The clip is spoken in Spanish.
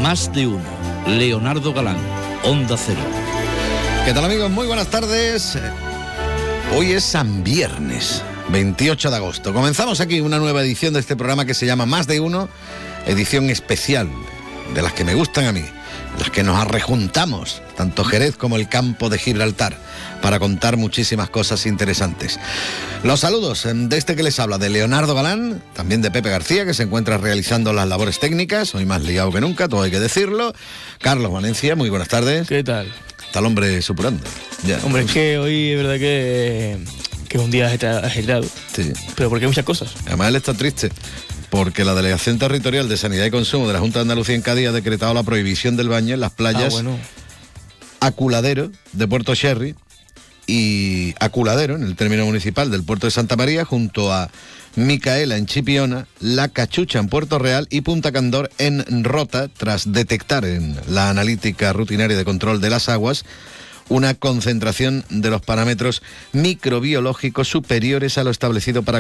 Más de uno. Leonardo Galán, Onda Cero. ¿Qué tal, amigos? Muy buenas tardes. Hoy es San Viernes, 28 de agosto. Comenzamos aquí una nueva edición de este programa que se llama Más de uno, edición especial, de las que me gustan a mí, las que nos arrejuntamos, tanto Jerez como el campo de Gibraltar, para contar muchísimas cosas interesantes. Los saludos de este que les habla, de Leonardo Galán, también de Pepe García, que se encuentra realizando las labores técnicas, hoy más liado que nunca, todo hay que decirlo. Carlos Valencia, muy buenas tardes. ¿Qué tal? Está el hombre supurando. Ya. Hombre, es que hoy es verdad que es un día agitado. Sí. Pero porque hay muchas cosas. Además él está triste, porque la Delegación Territorial de Sanidad y Consumo de la Junta de Andalucía en Cádiz ha decretado la prohibición del baño en las playas Aculadero de Puerto Cherry y Aculadero, en el término municipal del puerto de Santa María, junto a Micaela en Chipiona, La Cachucha en Puerto Real y Punta Candor en Rota, tras detectar en la analítica rutinaria de control de las aguas una concentración de los parámetros microbiológicos superiores a lo establecido para